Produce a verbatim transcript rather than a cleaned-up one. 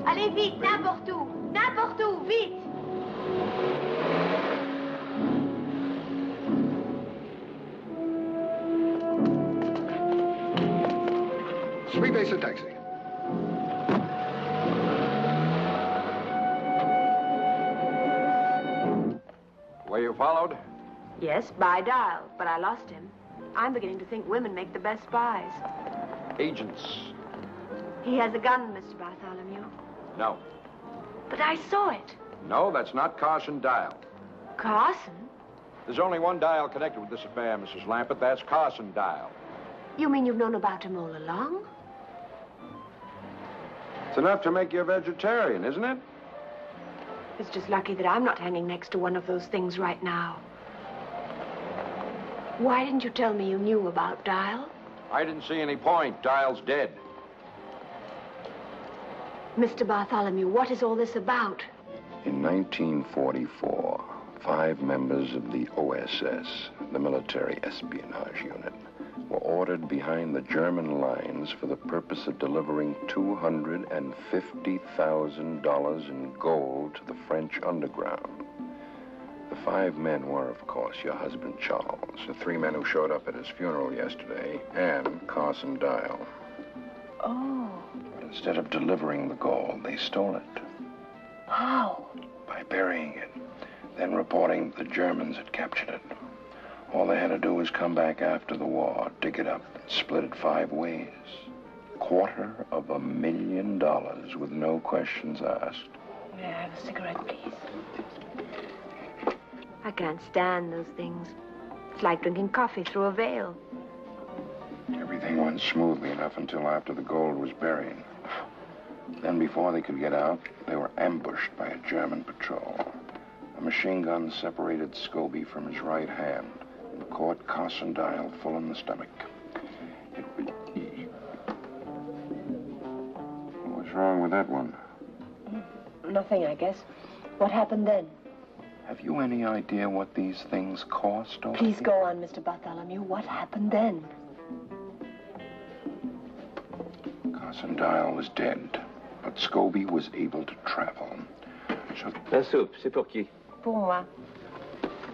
Allez vite, n'importe où. N'importe où, vite. Three basic taxi. Were you followed? Yes, by Dial, but I lost him. I'm beginning to think women make the best spies. Agents. He has a gun, Mister Bartholomew. No. But I saw it. No, that's not Carson Dial. Carson? There's only one Dial connected with this affair, Missus Lampert. That's Carson Dial. You mean you've known about him all along? It's enough to make you a vegetarian, isn't it? It's just lucky that I'm not hanging next to one of those things right now. Why didn't you tell me you knew about Dial? I didn't see any point. Dial's dead. Mister Bartholomew, what is all this about? In nineteen forty-four, five members of the O S S, the military espionage unit, were ordered behind the German lines for the purpose of delivering two hundred fifty thousand dollars in gold to the French underground. The five men were, of course, your husband, Charles, the three men who showed up at his funeral yesterday, and Carson Dial. Oh. But instead of delivering the gold, they stole it. How? By burying it, then reporting the Germans had captured it. All they had to do was come back after the war, dig it up, and split it five ways. Quarter of a million dollars with no questions asked. May I have a cigarette, please? I can't stand those things. It's like drinking coffee through a veil. Everything went smoothly enough until after the gold was buried. Then before they could get out, they were ambushed by a German patrol. A machine gun separated Scobie from his right hand and caught Carson Dial full in the stomach. It was... What's wrong with that one? Nothing, I guess. What happened then? Have you any idea what these things cost? Over Please here? go on, Mister Bartholomew. What happened then? Carson Dial was dead, but Scobie was able to travel. So La soupe, c'est pour qui? Pour moi.